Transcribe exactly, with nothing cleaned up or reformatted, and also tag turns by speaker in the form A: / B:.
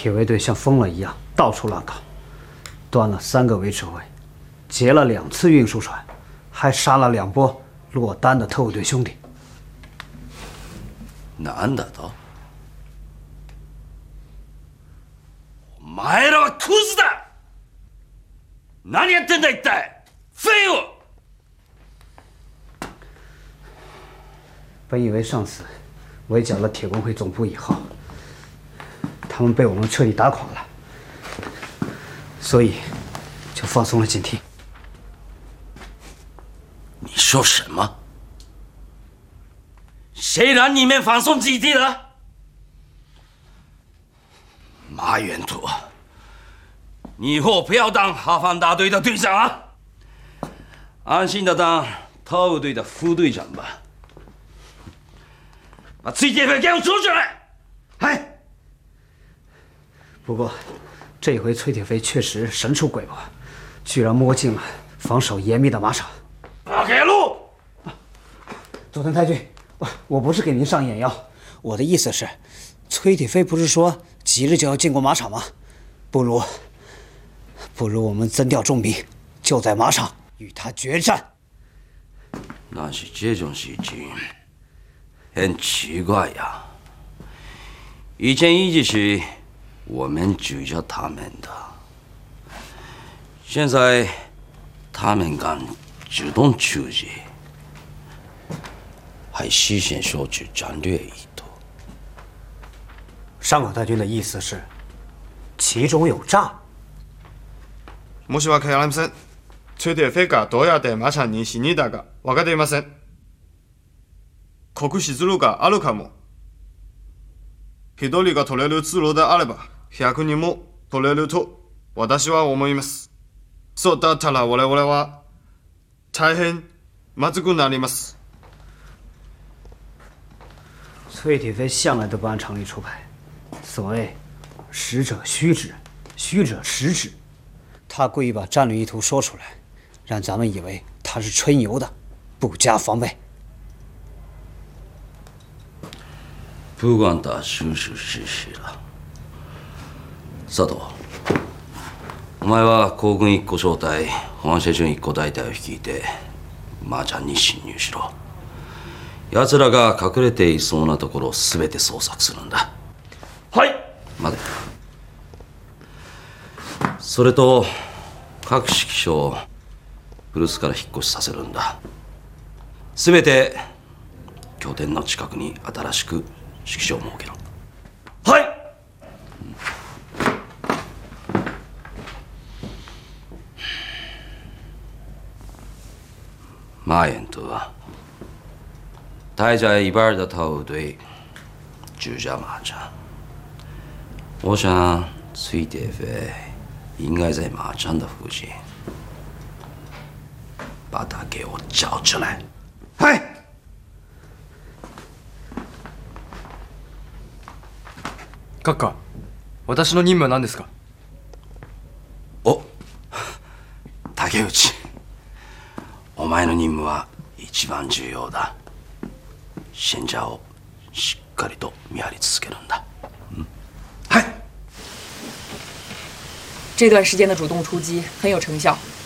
A: 铁卫队像疯了一样到处乱搞，端了三个维持会，劫了两次运输船，还杀了两波落单的特务队兄弟。
B: なんだと？お前らはクズだ！何やってんだ一体？废物！
A: 本以为上次围剿了铁工会总部以后，他们被我们彻底打垮了，所以就放松了警惕。
B: 你说什么？谁让你们放松警惕的？马远图，你以后不要当哈防大队的队长啊，安心的当特务队的副队长吧。把崔铁飞给我捉起来！哎，
A: 不过这回崔铁飞确实神出鬼没，居然摸进了防守严密的马场。
B: 让开路！
A: 佐藤太君，我我不是给您上眼药，我的意思是，崔铁飞不是说即日就要进攻马场吗？不如，不如我们增调重兵，就在马场与他决战。
B: 但是这种事情很奇怪呀，以前一直是我们追着他们的，现在他们敢主动出击，还事先说出战略意图。
A: 上口太君的意思是，其中有诈。
C: 申し訳ありません。崔铁飛がどうやって馬場に死にだか分かっていません。隠し通路があるかも。一人が取れる通路であれば、百人も取れると私は思います。そうだったら我々は大変まずくなります。
A: 崔铁飞向来都不按常理出牌，所谓实者虚指，虚者实指。他故意把战略意图说出来，让咱们以为他是吹牛的，不加防备。
B: 不管他是不是事实了，佐藤，お前は皇軍一個小隊、本社準一個大隊を率いてマージャンに侵入しろ。奴らが隠れていそうなところを全て捜索するんだ。はい。待て。それと各指揮所を古巣から引っ越しさせるんだ。全て拠点の近くに新しく指揮所を設けろ。はい。马远图啊，待在一半的特务队驻扎马场。我想崔铁飞应该在马场的附近，把他给我找出来。はい。
C: 閣下、私の任務は何ですか？
B: お、竹内。お前の任務は一番重要だ。信者をしっかりと見張り続けるんだ。嗯，嗨。
D: 这段时间的主动出击很有成效，